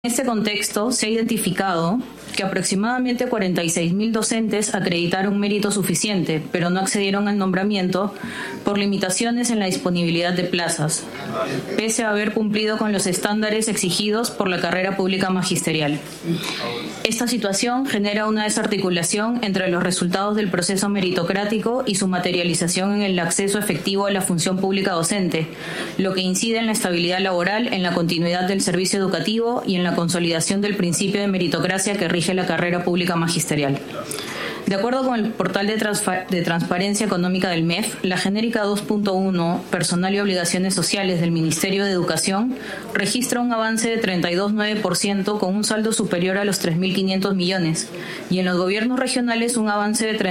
En este contexto, se ha identificado que aproximadamente 46.000 docentes acreditaron mérito suficiente, pero no accedieron al nombramiento por limitaciones en la disponibilidad de plazas, pese a haber cumplido con los estándares exigidos por la carrera pública magisterial. Esta situación genera una desarticulación entre los resultados del proceso meritocrático y su materialización en el acceso efectivo a la función pública docente, lo que incide en la estabilidad laboral, en la continuidad del servicio educativo y en la consolidación del principio de meritocracia que rige la carrera pública magisterial. De acuerdo con el portal de transparencia económica del MEF, la genérica 2.1, Personal y Obligaciones Sociales del Ministerio de Educación, registra un avance de 32,9% con un saldo superior a los 3.500 millones, y en los gobiernos regionales un avance de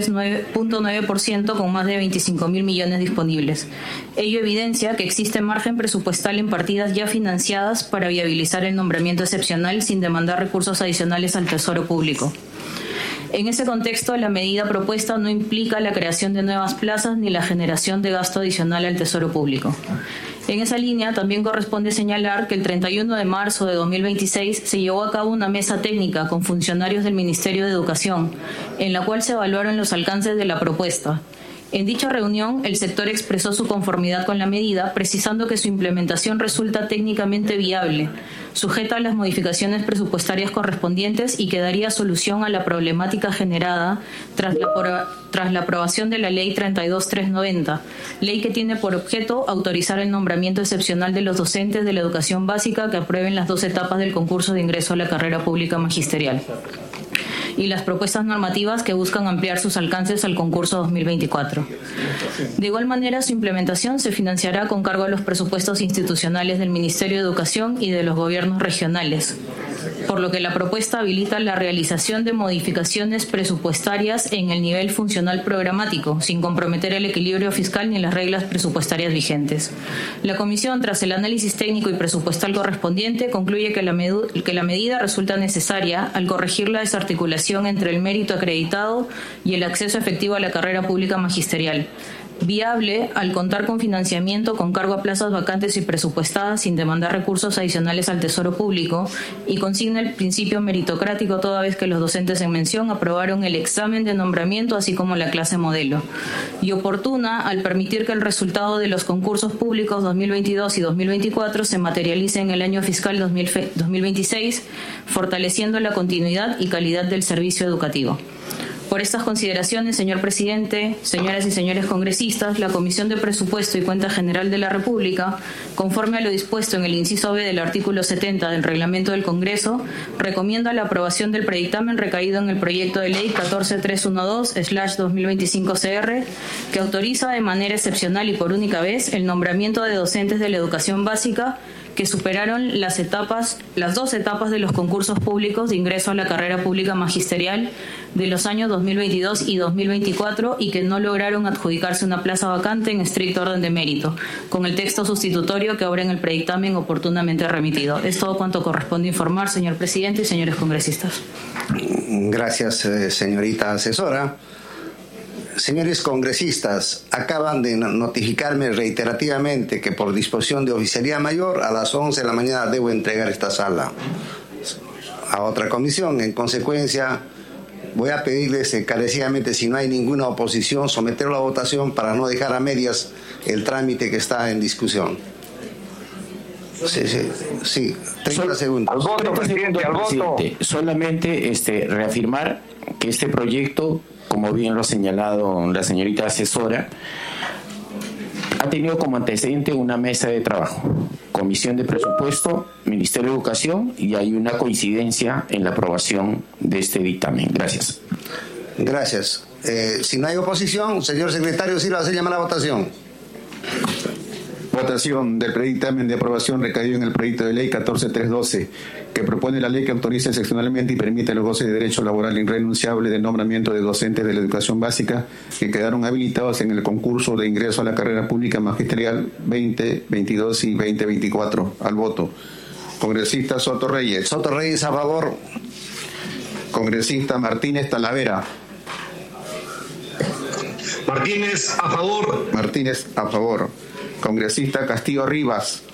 33,9% con más de 25.000 millones disponibles. Ello evidencia que existe margen presupuestal en partidas ya financiadas para viabilizar el nombramiento excepcional sin demandar recursos adicionales al Tesoro Público. En ese contexto, la medida propuesta no implica la creación de nuevas plazas ni la generación de gasto adicional al Tesoro Público. En esa línea, también corresponde señalar que el 31 de marzo de 2026 se llevó a cabo una mesa técnica con funcionarios del Ministerio de Educación, en la cual se evaluaron los alcances de la propuesta. En dicha reunión, el sector expresó su conformidad con la medida, precisando que su implementación resulta técnicamente viable, sujeta a las modificaciones presupuestarias correspondientes y que daría solución a la problemática generada tras la aprobación de la Ley 32.390, ley que tiene por objeto autorizar el nombramiento excepcional de los docentes de la educación básica que aprueben las 2 etapas del concurso de ingreso a la carrera pública magisterial, y las propuestas normativas que buscan ampliar sus alcances al concurso 2024. De igual manera, su implementación se financiará con cargo a los presupuestos institucionales del Ministerio de Educación y de los gobiernos regionales, por lo que la propuesta habilita la realización de modificaciones presupuestarias en el nivel funcional programático, sin comprometer el equilibrio fiscal ni las reglas presupuestarias vigentes. La Comisión, tras el análisis técnico y presupuestal correspondiente, concluye que la medida resulta necesaria al corregir la desarticulación entre el mérito acreditado y el acceso efectivo a la carrera pública magisterial, viable al contar con financiamiento con cargo a plazas vacantes y presupuestadas sin demandar recursos adicionales al Tesoro Público, y consigna el principio meritocrático toda vez que los docentes en mención aprobaron el examen de nombramiento así como la clase modelo, y oportuna al permitir que el resultado de los concursos públicos 2022 y 2024 se materialice en el año fiscal 2026, fortaleciendo la continuidad y calidad del servicio educativo. Por estas consideraciones, señor presidente, señoras y señores congresistas, la Comisión de Presupuesto y Cuenta General de la República, conforme a lo dispuesto en el inciso B del artículo 70 del Reglamento del Congreso, recomienda la aprobación del predictamen recaído en el proyecto de ley 14312/2025-CR, que autoriza de manera excepcional y por única vez el nombramiento de docentes de la educación básica que superaron las 2 etapas de los concursos públicos de ingreso a la carrera pública magisterial de los años 2022 y 2024 y que no lograron adjudicarse una plaza vacante en estricto orden de mérito, con el texto sustitutorio que ahora en el predictamen oportunamente remitido. Es todo cuanto corresponde informar, señor presidente y señores congresistas. Gracias, señorita asesora. Señores congresistas, acaban de notificarme reiterativamente que por disposición de Oficialía Mayor a las 11 de la mañana debo entregar esta sala a otra comisión. En consecuencia, voy a pedirles encarecidamente, si no hay ninguna oposición, someterlo a votación para no dejar a medias el trámite que está en discusión. Sí, 30 segundos. Al voto, presidente, al voto. Solamente reafirmar que este proyecto, como bien lo ha señalado la señorita asesora, ha tenido como antecedente una mesa de trabajo, Comisión de Presupuesto, Ministerio de Educación, y hay una coincidencia en la aprobación de este dictamen. Gracias. Gracias. Si no hay oposición, señor secretario, sí lo hace llamar a la votación. Votación del predictamen de aprobación recaído en el proyecto de ley 14312, que propone la ley que autoriza excepcionalmente y permite los goces de derecho laboral irrenunciable del nombramiento de docentes de la educación básica que quedaron habilitados en el concurso de ingreso a la carrera pública magisterial 2022 y 2024. Al voto. Congresista Soto Reyes. Soto Reyes, a favor. Congresista Martínez Talavera. Martínez, a favor. Martínez, a favor. Congresista Castillo Rivas.